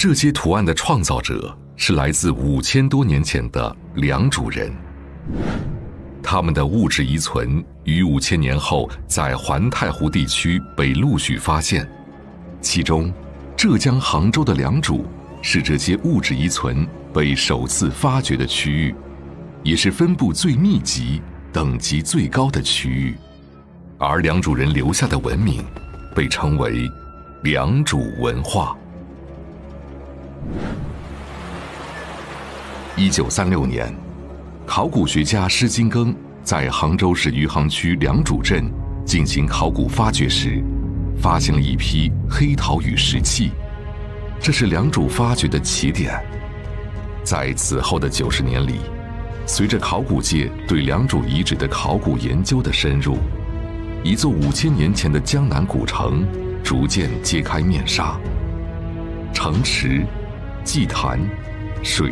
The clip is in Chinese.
这些图案的创造者是来自5000多年前的良渚人，他们的物质遗存于5000年后在环太湖地区被陆续发现，其中浙江杭州的良渚是这些物质遗存被首次发掘的区域，也是分布最密集、等级最高的区域，而良渚人留下的文明被称为良渚文化。1936年，考古学家施金庚在杭州市余杭区良渚镇进行考古发掘时，发现了一批黑陶与石器，这是良渚发掘的起点。在此后的90年里，随着考古界对良渚遗址的考古研究的深入，一座5000年前的江南古城逐渐揭开面纱，城池、祭坛、水